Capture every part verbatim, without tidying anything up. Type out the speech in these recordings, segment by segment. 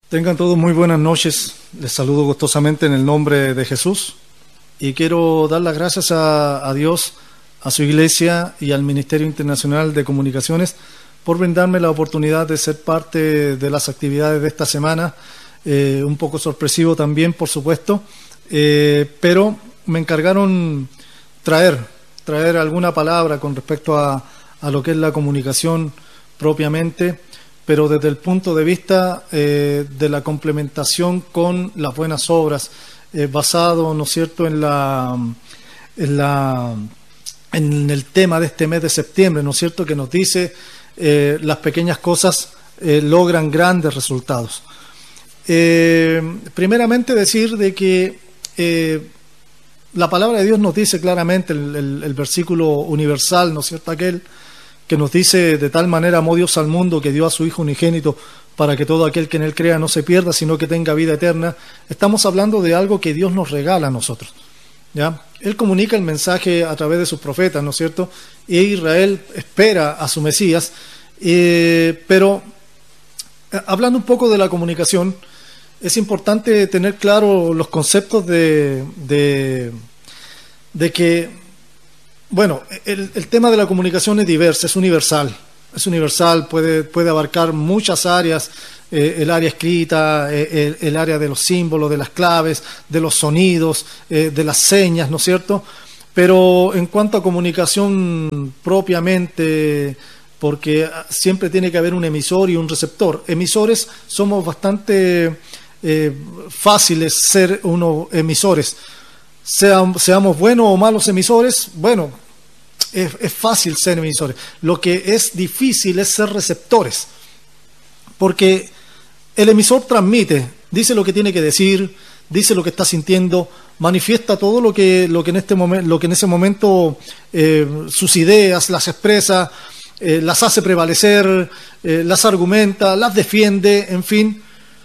Tengan todos muy buenas noches. Les saludo gustosamente en el nombre de Jesús y quiero dar las gracias a, a Dios, a su iglesia y al Ministerio Internacional de Comunicaciones por brindarme la oportunidad de ser parte de las actividades de esta semana. Eh, un poco sorpresivo también, por supuesto, eh, pero me encargaron traer, traer alguna palabra con respecto a, a lo que es la comunicación propiamente, pero desde el punto de vista eh, de la complementación con las buenas obras, eh, basado, ¿no es cierto?, en la, en la en el tema de este mes de septiembre, ¿no es cierto?, que nos dice eh, las pequeñas cosas eh, logran grandes resultados. Eh, primeramente decir de que eh, la palabra de Dios nos dice claramente, el, el, el versículo universal, ¿no es cierto?, aquel que nos dice: de tal manera amó Dios al mundo que dio a su Hijo unigénito para que todo aquel que en Él crea no se pierda, sino que tenga vida eterna. Estamos hablando de algo que Dios nos regala a nosotros, ¿ya? Él comunica el mensaje a través de sus profetas, ¿no es cierto? Y Israel espera a su Mesías, eh, pero hablando un poco de la comunicación, es importante tener claro los conceptos de, de, de que Bueno, el, el tema de la comunicación es diverso, es universal, es universal, puede, puede abarcar muchas áreas, eh, el área escrita, eh, el, el área de los símbolos, de las claves, de los sonidos, eh, de las señas, ¿no es cierto? Pero en cuanto a comunicación propiamente, porque siempre tiene que haber un emisor y un receptor. Emisores somos bastante eh, fáciles ser unos emisores. Seam, seamos buenos o malos emisores, bueno, es, es fácil ser emisores. Lo que es difícil es ser receptores, porque el emisor transmite, dice lo que tiene que decir, dice lo que está sintiendo, manifiesta todo lo que, lo que en este momento, lo que en ese momento eh, sus ideas las expresa, eh, las hace prevalecer, eh, las argumenta, las defiende, en fin.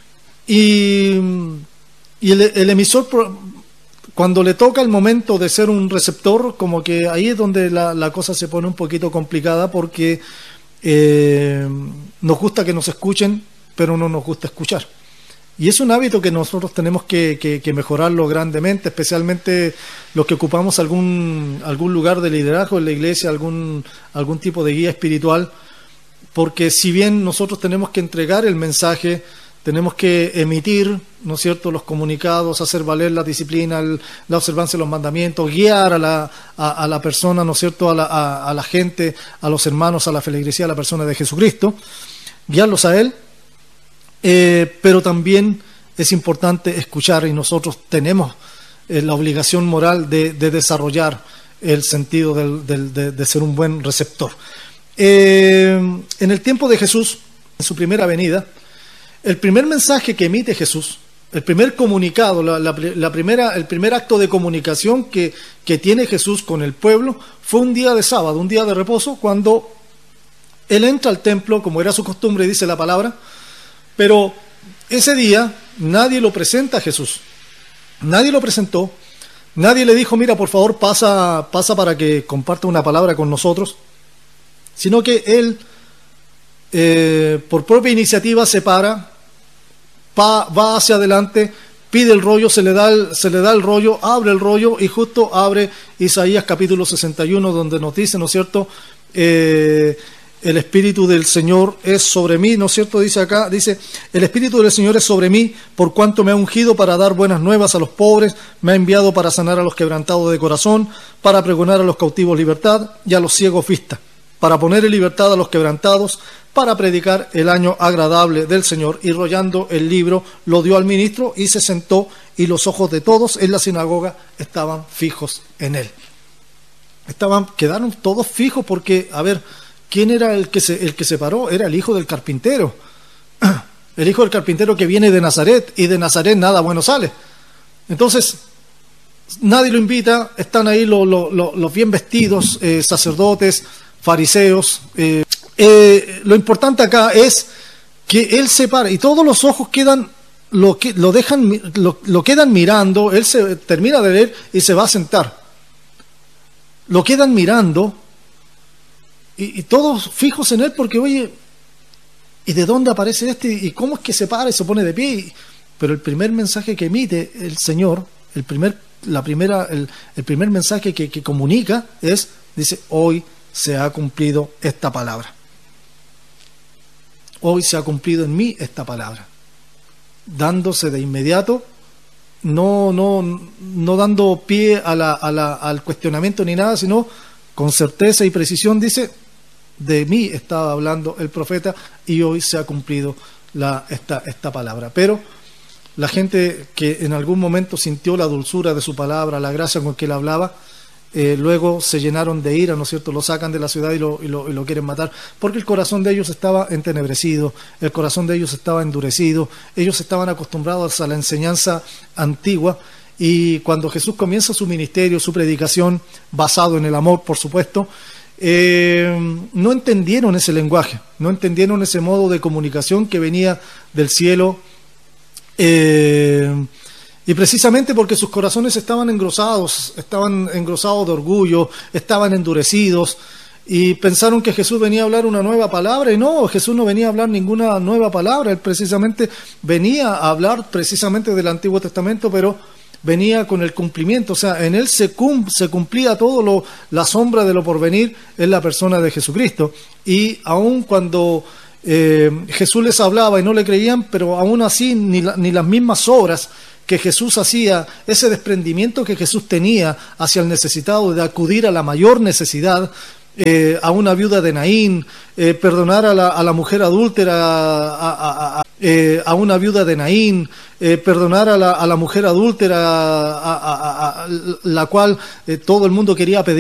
Y, y el, el emisor, cuando le toca el momento de ser un receptor, como que ahí es donde la, la cosa se pone un poquito complicada, porque eh, nos gusta que nos escuchen, pero no nos gusta escuchar. Y es un hábito que nosotros tenemos que, que, que mejorarlo grandemente, especialmente los que ocupamos algún, algún lugar de liderazgo en la iglesia, algún, algún tipo de guía espiritual, porque si bien nosotros tenemos que entregar el mensaje, tenemos que emitir, ¿no es cierto?, los comunicados, hacer valer la disciplina, el, la observancia de los mandamientos, guiar a la, a, a la persona, ¿no es cierto?, a la, a, a la gente, a los hermanos, a la feligresía, a la persona de Jesucristo, guiarlos a Él, eh, pero también es importante escuchar, y nosotros tenemos eh, la obligación moral de, de desarrollar el sentido del, del, de, de ser un buen receptor. Eh, en el tiempo de Jesús, en su primera venida, el primer mensaje que emite Jesús, el primer comunicado, la, la, la primera, el primer acto de comunicación que, que tiene Jesús con el pueblo fue un día de sábado, un día de reposo, cuando Él entra al templo, como era su costumbre, dice la palabra, pero ese día nadie lo presenta a Jesús, nadie lo presentó, nadie le dijo: mira, por favor, pasa, pasa para que comparta una palabra con nosotros, sino que Él, eh, por propia iniciativa, se para, Va, va hacia adelante, pide el rollo, se le, da el, se le da el rollo, abre el rollo y justo abre Isaías capítulo sesenta y uno, donde nos dice, ¿no es cierto?, eh, el Espíritu del Señor es sobre mí, ¿no es cierto?, dice acá, dice: el Espíritu del Señor es sobre mí, por cuanto me ha ungido para dar buenas nuevas a los pobres, me ha enviado para sanar a los quebrantados de corazón, para pregonar a los cautivos libertad y a los ciegos vista, para poner en libertad a los quebrantados, para predicar el año agradable del Señor. Y rollando el libro lo dio al ministro y se sentó, y los ojos de todos en la sinagoga estaban fijos en él. Estaban, quedaron todos fijos porque, a ver, ¿quién era el que se, el que se paró? Era el hijo del carpintero. El hijo del carpintero que viene de Nazaret, y de Nazaret nada bueno sale. Entonces, nadie lo invita, están ahí los, los, los bien vestidos, eh, sacerdotes, fariseos. Eh, eh, lo importante acá es que él se para y todos los ojos quedan, lo, que, lo, dejan, lo, lo quedan mirando. Él se termina de leer y se va a sentar. Lo quedan mirando y, y todos fijos en él, porque oye, ¿y de dónde aparece este? ¿Y cómo es que se para y se pone de pie? Pero el primer mensaje que emite el Señor, el primer, la primera, el, el primer mensaje que, que comunica es, dice, hoy se ha cumplido esta palabra. Hoy se ha cumplido en mí esta palabra. Dándose de inmediato, no, no, no dando pie a la, a la, al cuestionamiento ni nada, sino con certeza y precisión dice, de mí estaba hablando el profeta y hoy se ha cumplido la, esta, esta palabra. Pero la gente que en algún momento sintió la dulzura de su palabra, la gracia con que él hablaba, eh, luego se llenaron de ira, ¿no es cierto? Lo sacan de la ciudad y lo, y, lo, y lo quieren matar, porque el corazón de ellos estaba entenebrecido, el corazón de ellos estaba endurecido, ellos estaban acostumbrados a la enseñanza antigua, y cuando Jesús comienza su ministerio, su predicación, basado en el amor, por supuesto, eh, no entendieron ese lenguaje, no entendieron ese modo de comunicación que venía del cielo. Eh, y precisamente porque sus corazones estaban engrosados, estaban engrosados de orgullo, estaban endurecidos y pensaron que Jesús venía a hablar una nueva palabra, y no, Jesús no venía a hablar ninguna nueva palabra, él precisamente venía a hablar precisamente del Antiguo Testamento, pero venía con el cumplimiento, o sea, en él se, cum, se cumplía todo lo, la sombra de lo porvenir en la persona de Jesucristo. Y aun cuando Eh, Jesús les hablaba y no le creían, pero aún así ni, la, ni las mismas obras que Jesús hacía, ese desprendimiento que Jesús tenía hacia el necesitado, de acudir a la mayor necesidad, eh, a una viuda de Naín, eh, perdonar a la, a la mujer adúltera, a, a, a, eh, a una viuda de Naín, eh, perdonar a la, a la mujer adúltera, a, a, a, a la cual eh, todo el mundo quería pedir